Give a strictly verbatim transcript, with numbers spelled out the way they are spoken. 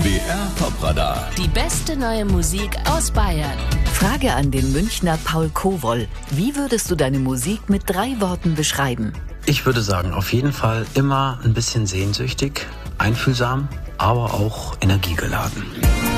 B R Popradar. Die beste neue Musik aus Bayern. Frage an den Münchner Paul Kowoll. Wie würdest du deine Musik mit drei Worten beschreiben? Ich würde sagen, auf jeden Fall immer ein bisschen sehnsüchtig, einfühlsam, aber auch energiegeladen.